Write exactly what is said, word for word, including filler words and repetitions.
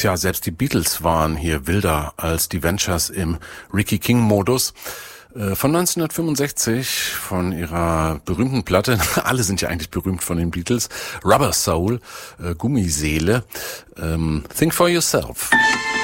Tja, selbst die Beatles waren hier wilder als die Ventures im Ricky King-Modus. Von neunzehnhundertfünfundsechzig, von ihrer berühmten Platte, alle sind ja eigentlich berühmt von den Beatles, Rubber Soul, äh, Gummiseele, ähm, Think for Yourself.